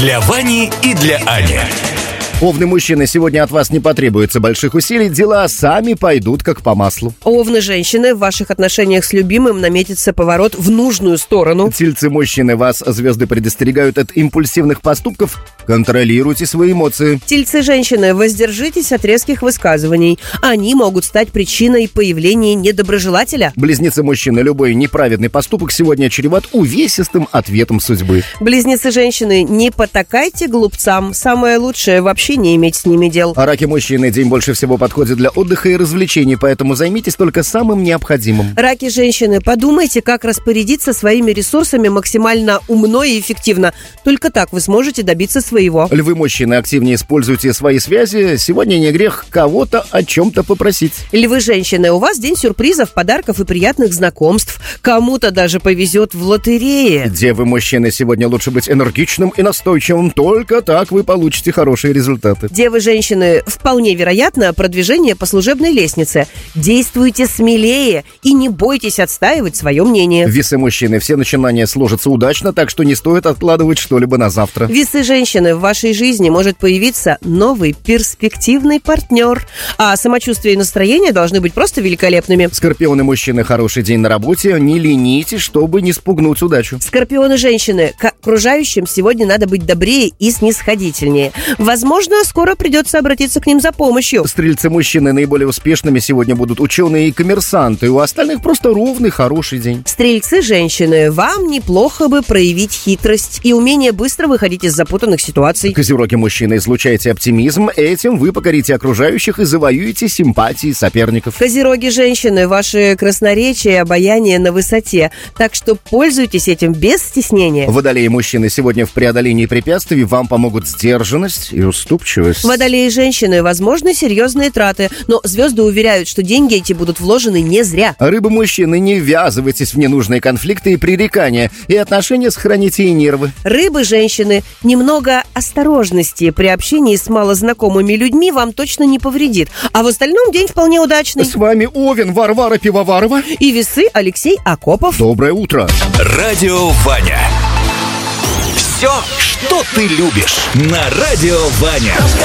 Для Вани и для Ани. Овны мужчины, сегодня от вас не потребуется больших усилий, дела сами пойдут как по маслу. Овны женщины, в ваших отношениях с любимым наметится поворот в нужную сторону. Тельцы мужчины, вас звезды предостерегают от импульсивных поступков, контролируйте свои эмоции. Тельцы женщины, воздержитесь от резких высказываний. Они могут стать причиной появления недоброжелателя. Близнецы мужчины, любой неправедный поступок сегодня чреват увесистым ответом судьбы. Близнецы женщины, не потакайте глупцам. Самое лучшее вообще не иметь с ними дел. А раки мужчины, день больше всего подходит для отдыха и развлечений, поэтому займитесь только самым необходимым. Раки женщины, подумайте, как распорядиться своими ресурсами максимально умно и эффективно. Только так вы сможете добиться своего. Львы мужчины, активнее используйте свои связи. Сегодня не грех кого-то о чем-то попросить. Львы женщины, у вас день сюрпризов, подарков и приятных знакомств. Кому-то даже повезет в лотерее. Девы мужчины, сегодня лучше быть энергичным и настойчивым. Только так вы получите хорошие результаты. Девы женщины, вполне вероятно продвижение по служебной лестнице. Действуйте смелее и не бойтесь отстаивать свое мнение. Весы мужчины, все начинания сложатся удачно, так что не стоит откладывать что-либо на завтра. Весы женщины, в вашей жизни может появиться новый перспективный партнер. А самочувствие и настроение должны быть просто великолепными. Скорпионы мужчины, хороший день на работе. Не ленитесь, чтобы не спугнуть удачу. Скорпионы женщины, к окружающим сегодня надо быть добрее и снисходительнее. Возможно, скоро придется обратиться к ним за помощью. Стрельцы мужчины, наиболее успешными сегодня будут ученые и коммерсанты. У остальных просто ровный, хороший день. Стрельцы женщины, вам неплохо бы проявить хитрость и умение быстро выходить из запутанных ситуаций. Козероги мужчины, излучайте оптимизм. Этим вы покорите окружающих и завоюете симпатии соперников. Козероги женщины, ваше красноречие и обаяние на высоте. Так что пользуйтесь этим без стеснения. Водолеи мужчины, сегодня в преодолении препятствий вам помогут сдержанность и уступчивость. Водолеи женщины, возможны серьезные траты, но звезды уверяют, что деньги эти будут вложены не зря. Рыбы мужчины, не ввязывайтесь в ненужные конфликты и пререкания, и отношения сохраните и нервы. Рыбы женщины, немного осторожности при общении с малознакомыми людьми вам точно не повредит, а в остальном день вполне удачный. С вами Овен Варвара Пивоварова И весы Алексей Акопов. Доброе утро. Радио Ваня. Все, что ты любишь, на Радио Ваня.